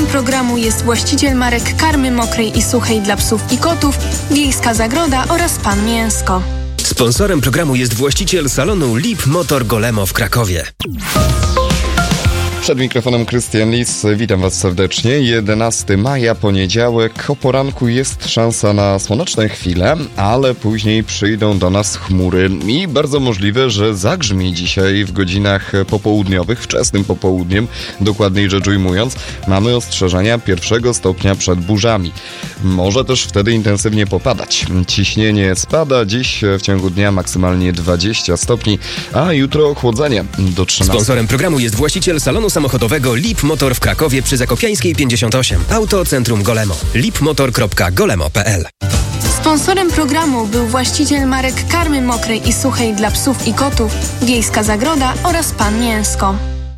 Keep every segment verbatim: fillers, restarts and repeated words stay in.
Sponsorem programu jest właściciel marek karmy mokrej i suchej dla psów i kotów, Wiejska Zagroda oraz Pan Mięsko. Sponsorem programu jest właściciel salonu Lip Motor Golemo w Krakowie. Przed mikrofonem Krystian Lis, witam Was serdecznie. jedenastego maja, poniedziałek, o poranku jest szansa na słoneczne chwile, ale później przyjdą do nas chmury i bardzo możliwe, że zagrzmi dzisiaj w godzinach popołudniowych, wczesnym popołudniem, dokładniej rzecz ujmując, mamy ostrzeżenia pierwszego stopnia przed burzami. Może też wtedy intensywnie popadać. Ciśnienie spada, dziś w ciągu dnia maksymalnie dwadzieścia stopni, a jutro ochłodzenie do trzynastu. Sponsorem programu jest właściciel salonu samochodowego Lip Motor w Krakowie przy Zakopiańskiej pięćdziesiąt osiem. Auto Centrum Golemo. lipmotor kropka golemo kropka p l. Sponsorem programu był właściciel marek karmy mokrej i suchej dla psów i kotów, Wiejska Zagroda oraz Pan Mięsko.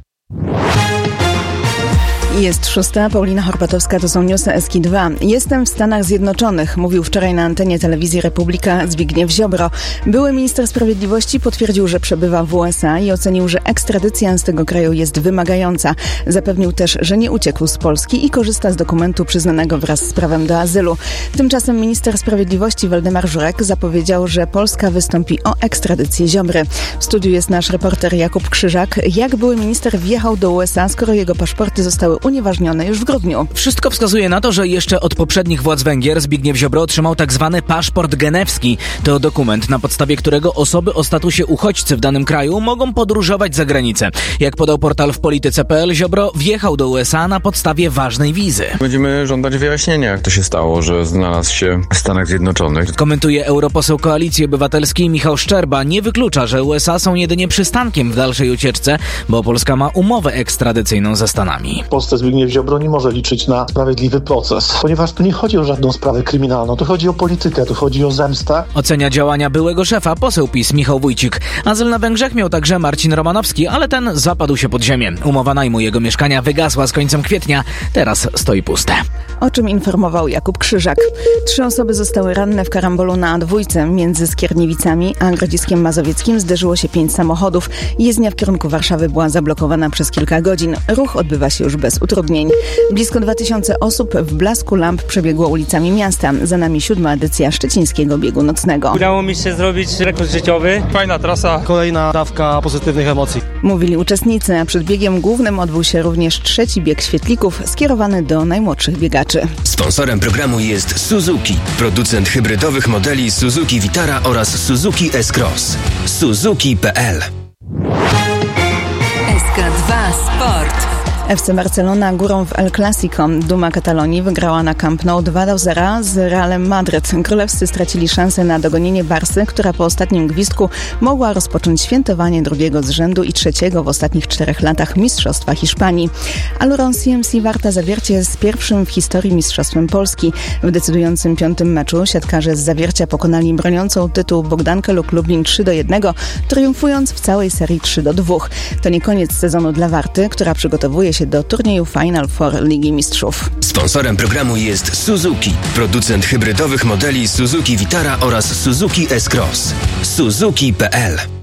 Jest szósta, Paulina Horpatowska, to są newsy S K dwa. Jestem w Stanach Zjednoczonych, mówił wczoraj na antenie telewizji Republika Zbigniew Ziobro. Były minister sprawiedliwości potwierdził, że przebywa w U S A i ocenił, że ekstradycja z tego kraju jest wymagająca. Zapewnił też, że nie uciekł z Polski i korzysta z dokumentu przyznanego wraz z prawem do azylu. Tymczasem minister sprawiedliwości Waldemar Żurek zapowiedział, że Polska wystąpi o ekstradycję Ziobry. W studiu jest nasz reporter Jakub Krzyżak. Jak były minister wjechał do U S A, skoro jego paszporty zostały unieważnione już w grudniu? Wszystko wskazuje na to, że jeszcze od poprzednich władz Węgier Zbigniew Ziobro otrzymał tak zwany paszport genewski. To dokument, na podstawie którego osoby o statusie uchodźcy w danym kraju mogą podróżować za granicę. Jak podał portal w polityce kropka p l, Ziobro wjechał do U S A na podstawie ważnej wizy. Będziemy żądać wyjaśnienia, jak to się stało, że znalazł się w Stanach Zjednoczonych. Komentuje europoseł Koalicji Obywatelskiej Michał Szczerba. Nie wyklucza, że U S A są jedynie przystankiem w dalszej ucieczce, bo Polska ma umowę ekstradycyjną ze Stanami. W Polsce Zbigniew Ziobro nie może liczyć na sprawiedliwy proces, ponieważ tu nie chodzi o żadną sprawę kryminalną, tu chodzi o politykę, tu chodzi o zemstę. Ocenia działania byłego szefa poseł PiS Michał Wójcik. Azyl na Węgrzech miał także Marcin Romanowski, ale ten zapadł się pod ziemię. Umowa najmu jego mieszkania wygasła z końcem kwietnia, teraz stoi puste. O czym informował Jakub Krzyżak. Trzy osoby zostały ranne w karambolu na A dwa między Skierniewicami a Grodziskiem Mazowieckim. Zderzyło się pięć samochodów. Jezdnia w kierunku Warszawy była zablokowana przez kilka godzin. Ruch odbywa się już bez utrudnień. Blisko dwa tysiące osób w blasku lamp przebiegło ulicami miasta. Za nami siódma edycja szczecińskiego biegu nocnego. Udało mi się zrobić rekord życiowy. Fajna trasa, kolejna dawka pozytywnych emocji. Mówili uczestnicy, a przed biegiem głównym odbył się również trzeci bieg świetlików skierowany do najmłodszych biegaczy. Sponsorem programu jest Suzuki, producent hybrydowych modeli Suzuki Vitara oraz Suzuki S-Cross. Suzuki kropka p l. S K dwa Sport. F C Barcelona górą w El Clasico. Duma Katalonii wygrała na Camp Nou dwa do zera z Realem Madryt. Królewscy stracili szansę na dogonienie Barsy, która po ostatnim gwizdku mogła rozpocząć świętowanie drugiego z rzędu i trzeciego w ostatnich czterech latach Mistrzostwa Hiszpanii. Aluron C M C Warta Zawiercie z pierwszym w historii Mistrzostwem Polski. W decydującym piątym meczu siatkarze z Zawiercia pokonali broniącą tytuł Bogdankę Luk Lublin trzy do jednego, triumfując w całej serii trzy do dwóch. To nie koniec sezonu dla Warty, która przygotowuje się do turnieju Final Four Ligi Mistrzów. Sponsorem programu jest Suzuki, producent hybrydowych modeli Suzuki Vitara oraz Suzuki S-Cross. Suzuki kropka p l.